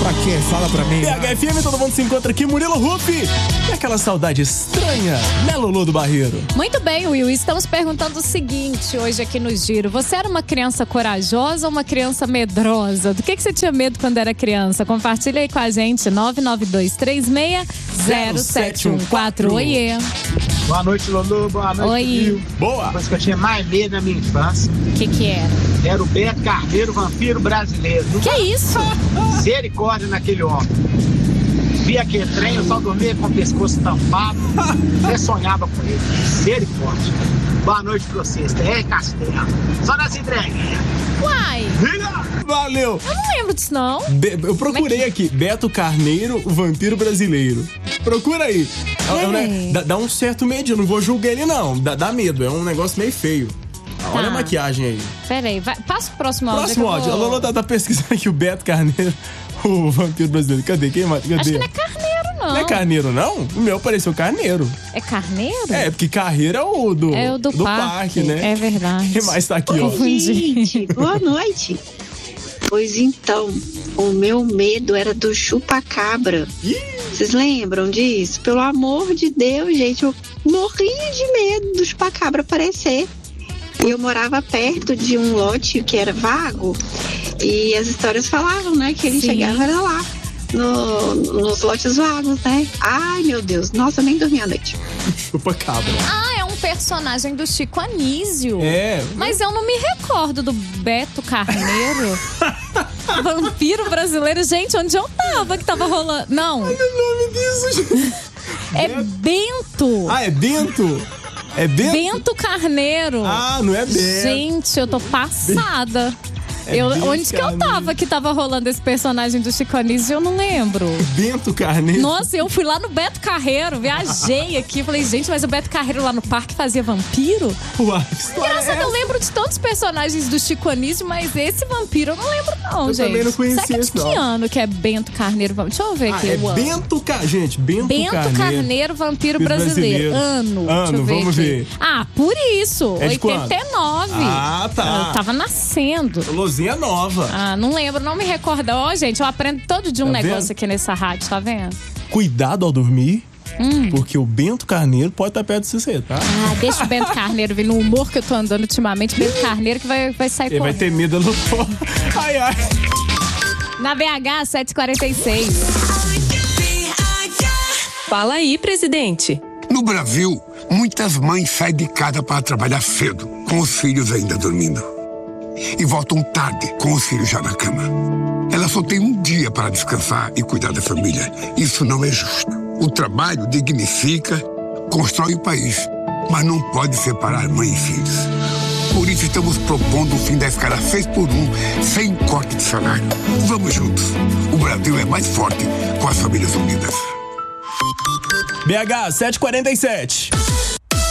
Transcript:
Pra quê? Fala pra mim. BHFM, todo mundo se encontra aqui. Murilo Rufi. E aquela saudade estranha, né, Lulu do Barreiro? Muito bem, Will. Estamos perguntando o seguinte hoje aqui no Giro. Você era uma criança corajosa ou uma criança medrosa? Do que você tinha medo quando era criança? Compartilha aí com a gente. 992360714. Oiê. Boa noite, Lulu. Boa noite, Oi. Will. Boa. A coisa que eu tinha mais medo na minha infância O que era? era o Beto Carneiro, vampiro brasileiro. Que isso? Misericórdia naquele homem. Via aquele trem, eu só dormia com o pescoço tampado. Até sonhava com ele. Misericórdia. Boa noite pra vocês. É Castelo. Só nas entreguinhas. Uai, Valeu. eu não lembro disso não. Eu procurei aqui. Beto Carneiro, o vampiro brasileiro. Procura aí. Dá um certo medo. Eu não vou julgar ele, não. Dá medo. É um negócio meio feio. Olha a maquiagem aí. Peraí, passa o próximo áudio. Próximo áudio. A Lolo tá pesquisando aqui o Beto Carneiro, o vampiro brasileiro. Cadê? Quem mais? Cadê? Acho que não é carneiro, não. Não é carneiro, não? O meu pareceu carneiro. É carneiro? É, porque carreira é o do parque, né? É verdade. Quem mais tá aqui, ó? Gente, boa noite. Pois então, o meu medo era do chupa-cabra. Vocês lembram disso? Pelo amor de Deus, gente, eu morria de medo do chupa-cabra aparecer. E eu morava perto de um lote que era vago e as histórias falavam, né, que ele chegava era lá. Nos lotes vagos, né? Ai, meu Deus. Nossa, eu nem dormi à noite. Chupa-cabra. Ah, é um personagem do Chico Anísio. É. Mas eu não me recordo do Beto Carneiro. Vampiro brasileiro. Gente, onde eu tava que tava rolando? Não. Olha o nome disso, gente. É Bento. Ah, é Bento? É Bento? Bento Carneiro. Ah, não é Bento. Gente, eu tô passada. Onde que eu tava que tava rolando esse personagem do Chico Anísio? Eu não lembro. Bento Carneiro. Nossa, eu fui lá no Beto Carreiro, viajei aqui. Falei, gente, mas o Beto Carreiro lá no parque fazia vampiro? Uai, que história Engraçado, eu lembro de tantos personagens do Chico Anísio, mas esse vampiro eu não lembro não, Eu gente. também não conhecia Será que esse, de que não. ano que é Bento Carneiro? Deixa eu ver aqui. É o ano. Bento Carneiro. Gente, Bento Carneiro, vampiro brasileiro. Ano. Deixa eu ver vamos aqui. ver. Ah, por isso. É de 89. Ah, tá. Eu tava nascendo. Lozinha nova. Ah, não lembro, não me recordo. Ó, gente, eu aprendo todo dia um Tá negócio vendo? aqui nessa rádio, tá vendo? Cuidado ao dormir, porque o Bento Carneiro pode estar perto de você, tá? Ah, deixa o Bento Carneiro vir no humor que eu tô andando ultimamente. Bento Carneiro que vai sair Ele vai correndo. ter medo no fora. Ai, ai. Na BH 746. Fala aí, presidente. No Brasil, muitas mães saem de casa para trabalhar cedo, com os filhos ainda dormindo. E voltam tarde, com os filhos já na cama. Ela só tem um dia para descansar e cuidar da família. Isso não é justo. O trabalho dignifica, constrói o país, mas não pode separar mãe e filhos. Por isso estamos propondo o fim da escala 6x1, sem corte de salário. Vamos juntos. O Brasil é mais forte com as famílias unidas. BH 747.